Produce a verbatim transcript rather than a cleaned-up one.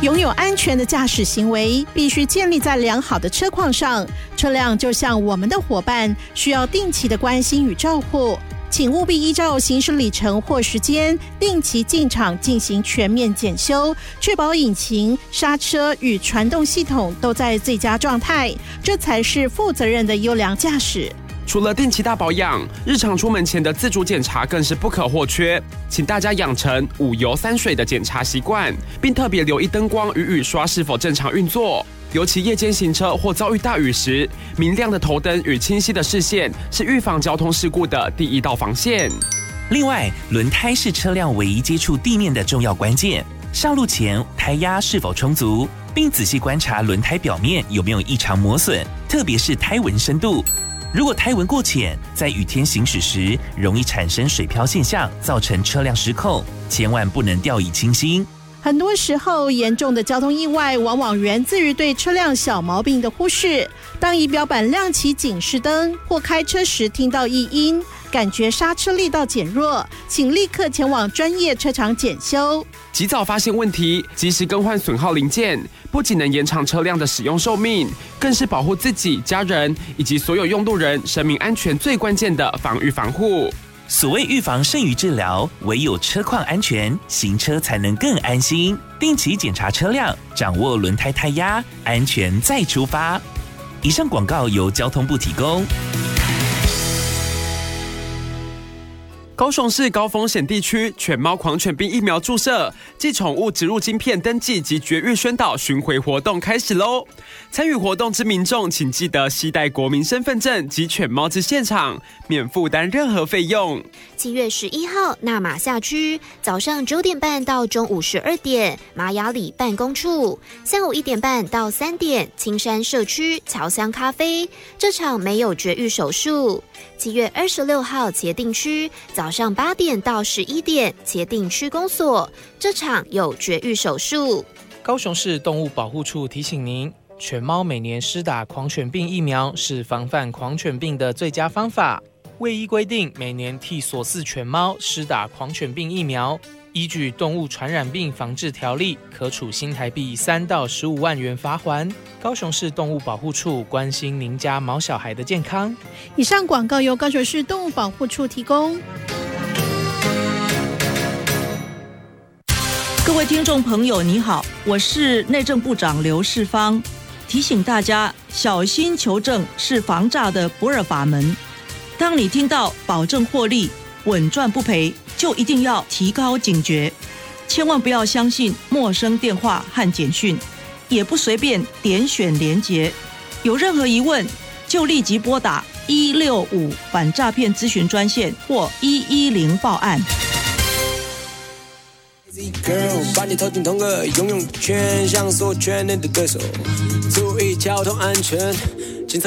拥有安全的驾驶行为必须建立在良好的车况上，车辆就像我们的伙伴，需要定期的关心与照护。请务必依照行驶里程或时间定期进厂进行全面检修，确保引擎、刹车与传动系统都在最佳状态，这才是负责任的优良驾驶。 除了定期大保养，日常出门前的自主检查更是不可或缺。请大家养成五油三水的检查习惯，并特别留意灯光与雨刷是否正常运作。尤其夜间行车或遭遇大雨时，明亮的头灯与清晰的视线是预防交通事故的第一道防线。 另外，轮胎是车辆唯一接触地面的重要关键。上路前，胎压是否充足，并仔细观察轮胎表面有没有异常磨损，特别是胎纹深度。如果胎纹过浅，在雨天行驶时容易产生水漂现象，造成车辆失控，千万不能掉以轻心。 很多时候，严重的交通意外往往源自于对车辆小毛病的忽视。当仪表板亮起警示灯，或开车时听到异音，感觉刹车力道减弱，请立刻前往专业车厂检修。 及早发现问题，及时更换损耗零件，不仅能延长车辆的使用寿命，更是保护自己、家人以及所有用路人生命安全最关键的防御防护。 所谓预防胜于治疗，唯有车况安全，行车才能更安心。定期检查车辆，掌握轮胎胎压，安全再出发。以上广告由交通部提供。 高雄市高风险地区犬猫狂犬病疫苗注射暨宠物植入晶片登记及绝育宣导巡回活动开始喽！参与活动之民众，请记得携带国民身份证及犬猫至现场，免负担任何费用。 七月十一号，纳马夏区早上九点半到中午十二点，玛雅里办公处；下午一点半到三点，青山社区侨香咖啡。这场没有绝育手术。七月二十六号，茄定区早上八点到十一点，茄定区公所，这场有绝育手术。 高雄市动物保护处提醒您，犬猫每年施打狂犬病疫苗是防范狂犬病的最佳方法。卫医规定，每年替所饲犬猫施打狂犬病疫苗，依据《动物传染病防治条例》，可处新台币三到十五万元罚锾。高雄市动物保护处关心您家毛小孩的健康。 以上广告由高雄市动物保护处提供。 各位听众朋友，你好，我是内政部长刘世芳。提醒大家，小心求证是防诈的不二法门。当你听到保证获利、稳赚不赔，就一定要提高警觉，千万不要相信陌生电话和简讯，也不随便点选连结。有任何疑问，就立即拨打一六五反诈骗咨询专线或一一零报案。 Girl， 把你投进同个游泳圈，像所有圈内的对手。注意交通安全，